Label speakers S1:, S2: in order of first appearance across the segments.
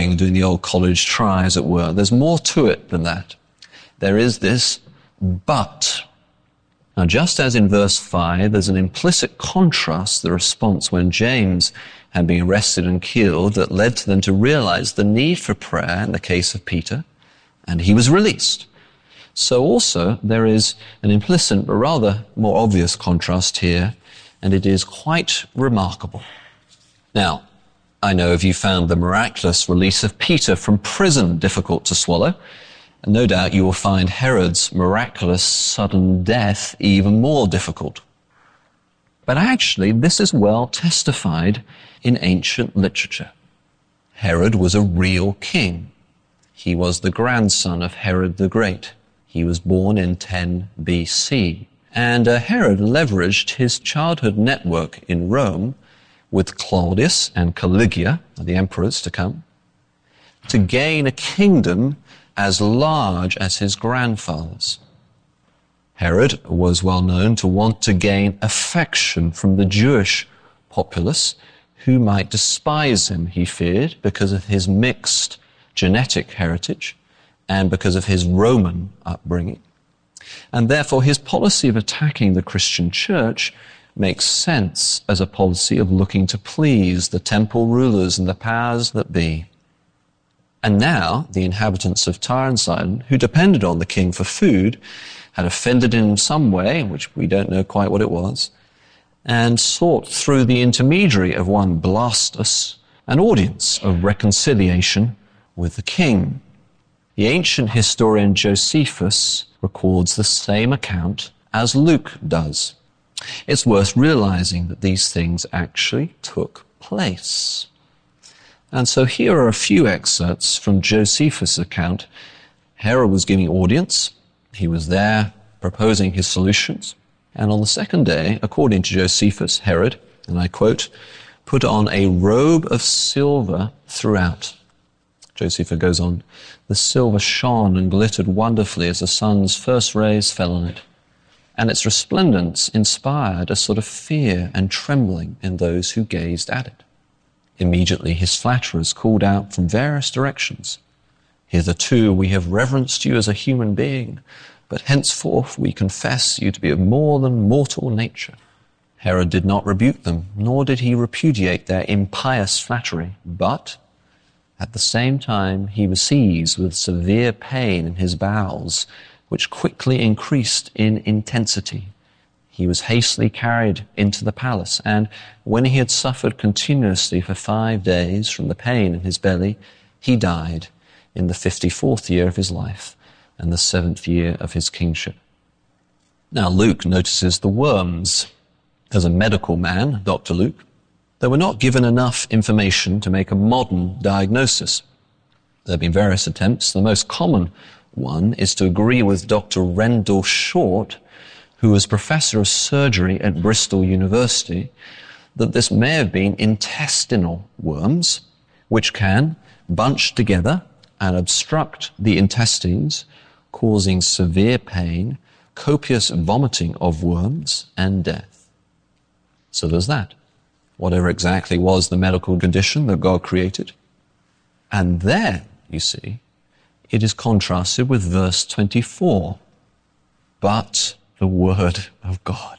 S1: going, doing the old college try, as it were. There's more to it than that. There is this but. Now, just as in verse 5, there's an implicit contrast, the response when James had been arrested and killed, that led to them to realize the need for prayer in the case of Peter, and he was released. So also there is an implicit but rather more obvious contrast here, and it is quite remarkable. Now, I know if you found the miraculous release of Peter from prison difficult to swallow, and no doubt you will find Herod's miraculous sudden death even more difficult. But actually, this is well testified in ancient literature. Herod was a real king. He was the grandson of Herod the Great. He was born in 10 BC. And Herod leveraged his childhood network in Rome with Claudius and Caligula, the emperors to come, to gain a kingdom as large as his grandfather's. Herod was well known to want to gain affection from the Jewish populace, who might despise him, he feared, because of his mixed genetic heritage and because of his Roman upbringing. And therefore his policy of attacking the Christian church makes sense as a policy of looking to please the temple rulers and the powers that be. And now the inhabitants of Tyre and Sidon, who depended on the king for food, had offended him in some way, which we don't know quite what it was, and sought through the intermediary of one Blastus an audience of reconciliation with the king. The ancient historian Josephus records the same account as Luke does. It's worth realizing that these things actually took place. And so here are a few excerpts from Josephus' account. Herod was giving audience. He was there proposing his solutions. And on the second day, according to Josephus, Herod, and I quote, put on a robe of silver throughout. Josephus goes on, the silver shone and glittered wonderfully as the sun's first rays fell on it. And its resplendence inspired a sort of fear and trembling in those who gazed at it. Immediately his flatterers called out from various directions, hitherto we have reverenced you as a human being, but henceforth we confess you to be of more than mortal nature. Herod did not rebuke them, nor did he repudiate their impious flattery, but at the same time he was seized with severe pain in his bowels, which quickly increased in intensity. He was hastily carried into the palace, and when he had suffered continuously for 5 days from the pain in his belly, he died in the 54th year of his life and the 7th year of his kingship. Now Luke notices the worms. As a medical man, Dr. Luke, they were not given enough information to make a modern diagnosis. There have been various attempts. The most common one is to agree with Dr. Rendell Short, who was professor of surgery at Bristol University, that this may have been intestinal worms, which can bunch together and obstruct the intestines, causing severe pain, copious vomiting of worms, and death. So there's that. Whatever exactly was the medical condition that God created. And then, you see, it is contrasted with verse 24. But the word of God.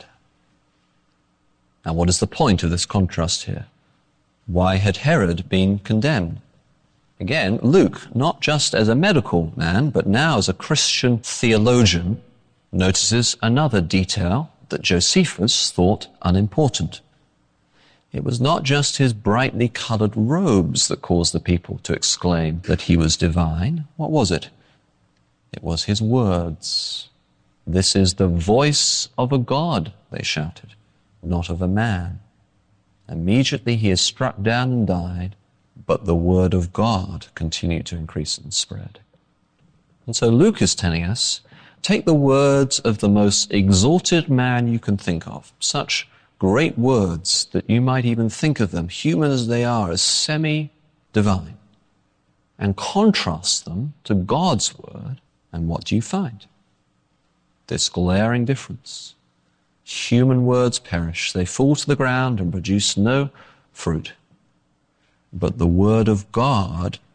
S1: Now, what is the point of this contrast here? Why had Herod been condemned? Again, Luke, not just as a medical man, but now as a Christian theologian, notices another detail that Josephus thought unimportant. It was not just his brightly colored robes that caused the people to exclaim that he was divine. What was it? It was his words. This is the voice of a God, they shouted, not of a man. Immediately he is struck down and died, but the word of God continued to increase and spread. And so Luke is telling us, take the words of the most exalted man you can think of, such great words that you might even think of them, human as they are, as semi-divine, and contrast them to God's word, and what do you find? This glaring difference. Human words perish. They fall to the ground and produce no fruit. But the word of God